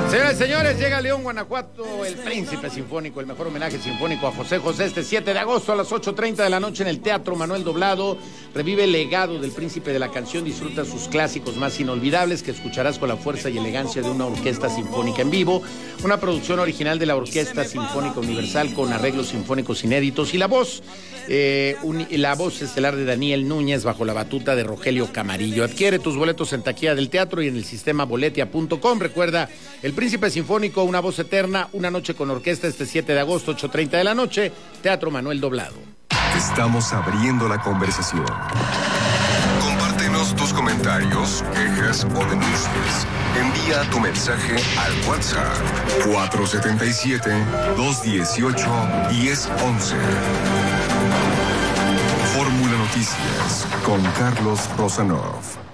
Señoras y señores, llega a León, Guanajuato, el Príncipe Sinfónico, el mejor homenaje sinfónico a José José, este 7 de agosto a las 8:30 de la noche en el Teatro Manuel Doblado. Revive el legado del príncipe de la canción, disfruta sus clásicos más inolvidables que escucharás con la fuerza y elegancia de una orquesta sinfónica en vivo, una producción original de la Orquesta Sinfónica Universal con arreglos sinfónicos inéditos y la voz estelar de Daniel Núñez bajo la batuta de Rogelio Camarillo. Adquiere tus boletos en taquilla del teatro y en el sistema boletia.com. Recuerda, el Príncipe Sinfónico, una voz eterna, una noche con orquesta este 7 de agosto, 8:30 de la noche, Teatro Manuel Doblado. Estamos abriendo la conversación. Compártenos tus comentarios, quejas o denuncias. Envía tu mensaje al WhatsApp 477-218-1011. Fórmula Noticias con Carlos Rosanov.